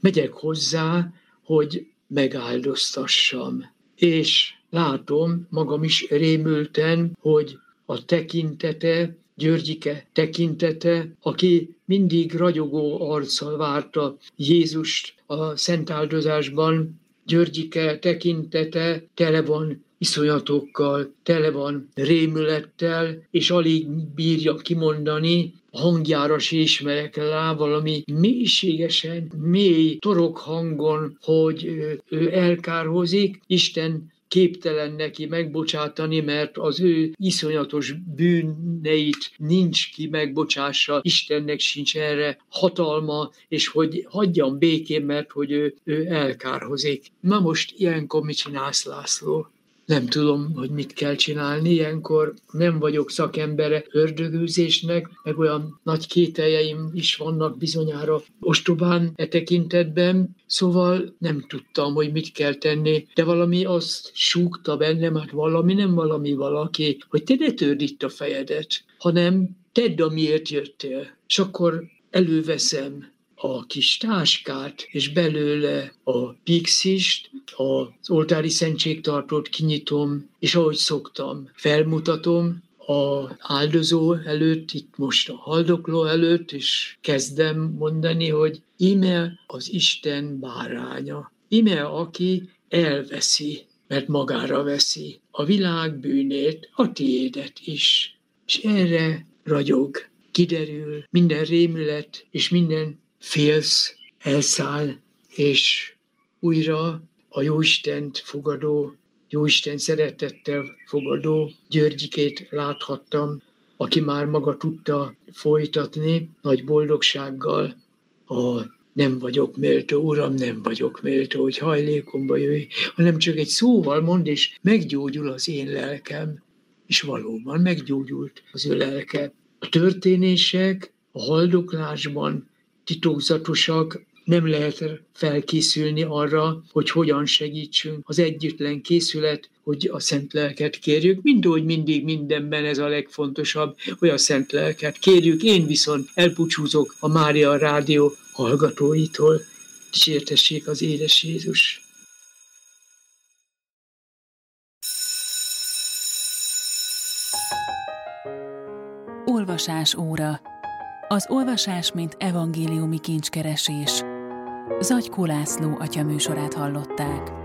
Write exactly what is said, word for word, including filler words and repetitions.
megyek hozzá, hogy megáldoztassam. És látom magam is rémülten, hogy a tekintete, Györgyike tekintete, aki mindig ragyogó arccal várta Jézust a szentáldozásban, Györgyike tekintete tele van iszonyatokkal, tele van rémülettel, és alig bírja kimondani, a hangjára se ismerek rá, valami mélységesen, mély torok hangon, hogy ő elkárhozik, Isten képtelen neki megbocsátani, mert az ő iszonyatos bűneit nincs ki megbocsássa, Istennek sincs erre hatalma, és hogy hagyjam békén, mert hogy ő, ő elkárhozik. Na most ilyenkor mit csinálsz, László? Nem tudom, hogy mit kell csinálni, ilyenkor nem vagyok szakembere ördögűzésnek, meg olyan nagy kételjeim is vannak bizonyára ostobán e tekintetben, szóval nem tudtam, hogy mit kell tenni, de valami azt súgta bennem, hát valami, nem valami valaki, hogy te ne törd itt a fejedet, hanem tedd, amiért jöttél. És akkor előveszem a kis táskát, és belőle a pixist, az oltári szentségtartót kinyitom, és ahogy szoktam, felmutatom az áldozó előtt, itt most a haldokló előtt, és kezdem mondani, hogy íme az Isten báránya, íme aki elveszi, mert magára veszi a világ bűnét, a tiédet is. És erre ragyog, kiderül minden rémület, és minden félsz, elszáll, és újra a Jóistent fogadó, Jóisten szeretettel fogadó Györgyikét láthattam, aki már maga tudta folytatni nagy boldogsággal a nem vagyok méltó, Uram, nem vagyok méltó, hogy hajlékomba jöjj, hanem csak egy szóval mond, és meggyógyul az én lelkem, és valóban meggyógyult az ő lelke. A történések a haldoklásban titokzatosak, nem lehet felkészülni arra, hogy hogyan segítsünk. Az egyetlen készület, hogy a szent lelket kérjük, mind úgy mindig mindenben ez a legfontosabb, hogy a szent lelket kérjük. Én viszont elbúcsúzok a Mária Rádió hallgatóitól. Dicsértessék az édes Jézus! Olvasás óra. Az olvasás, mint evangéliumi kincskeresés. Zagykó László atya műsorát hallották.